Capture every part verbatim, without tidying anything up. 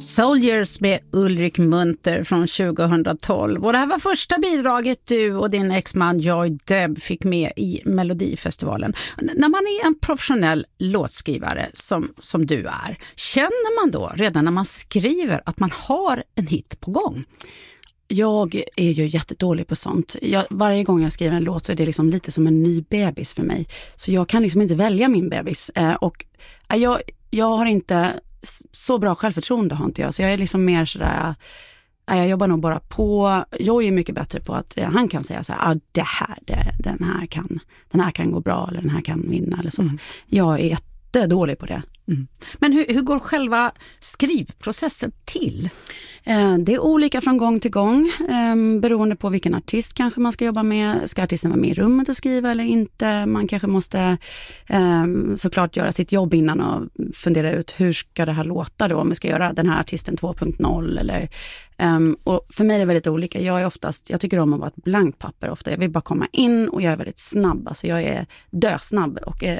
Soldiers med Ulrik Munther från tjugohundratolv. Och det här var första bidraget du och din exman Joy Deb fick med i Melodifestivalen. När man är en professionell låtskrivare som, som du är, känner man då redan när man skriver att man har en hit på gång? Jag är ju jättedålig på sånt. Jag, varje gång jag skriver en låt så är det liksom lite som en ny bebis för mig. Så jag kan liksom inte välja min bebis. Eh, och eh, jag, jag har inte så bra självförtroende har inte jag. Så jag är liksom mer sådär, äh, jag jobbar nog bara på, jag är mycket bättre på att äh, han kan säga så här, ah, det här, det, den här kan, den här kan gå bra eller den här kan vinna eller så. Mm. Jag är jättedålig på det. Mm. Men hur, hur går själva skrivprocessen till? Eh, det är olika från gång till gång, eh, beroende på vilken artist kanske man ska jobba med. Ska artisten vara med i rummet och skriva eller inte? Man kanske måste eh, såklart göra sitt jobb innan och fundera ut hur ska det här låta då, om vi ska göra den här artisten två punkt noll eller Um, och för mig är det väldigt olika. Jag är oftast, jag tycker om att vara ett blankt papper ofta. Jag vill bara komma in och jag är väldigt snabb. Alltså jag är dösnabb och är,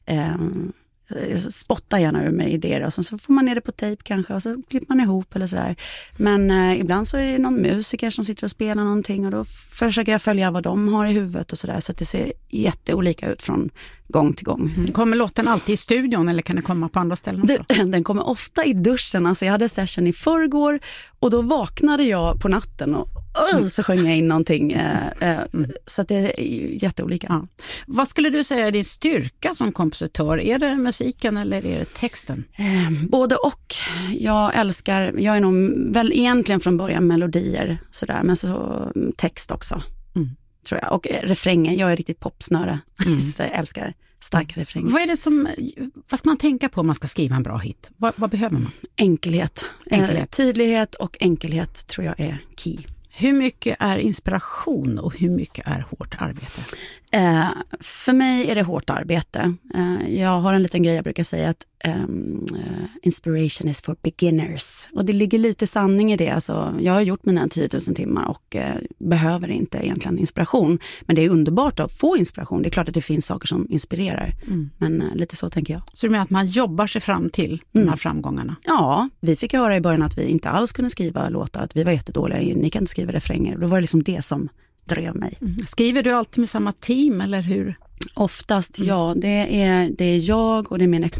um, spottar gärna ur mig idéer och så, så får man ner det på tejp kanske och så klipper man ihop eller sådär. Men uh, ibland så är det någon musiker som sitter och spelar någonting och då försöker jag följa vad de har i huvudet och sådär, så att det ser jätteolika ut från gång till gång. Mm. Kommer låten alltid i studion eller kan det komma på andra ställen också? Den, den kommer ofta i duschen. Alltså jag hade session i förrgår och då vaknade jag på natten och uh, så sjöng jag in någonting. Uh, uh, mm. Så att det är jätteolika. Ja. Vad skulle du säga är din styrka som kompositör? Är det musiken eller är det texten? Uh, både och. Jag älskar, jag är nog väl egentligen från början melodier sådär, men så text också. Mm. Tror jag. Och refrängen, jag är riktigt popsnöre. Mm. Så jag älskar starka refränger. Vad är det som, vad ska man tänka på om man ska skriva en bra hit? Vad, vad behöver man? Enkelhet. enkelhet. Eh, tydlighet och enkelhet tror jag är key. Hur mycket är inspiration och hur mycket är hårt arbete? Eh, för mig är det hårt arbete. Eh, jag har en liten grej jag brukar säga att um, uh, inspiration is for beginners. Och det ligger lite sanning i det. Alltså, jag har gjort mina tio tusen timmar och uh, behöver inte egentligen inspiration. Men det är underbart att få inspiration. Det är klart att det finns saker som inspirerar. Mm. Men uh, lite så tänker jag. Så du menar att man jobbar sig fram till mm. de här framgångarna? Ja, vi fick höra i början att vi inte alls kunde skriva låtar. Att vi var jättedåliga. Ni kan inte skriva refränger. Då var det liksom det som drev mig. Mm. Skriver du alltid med samma team eller hur? Oftast mm. ja, det är, det är jag och det är min ex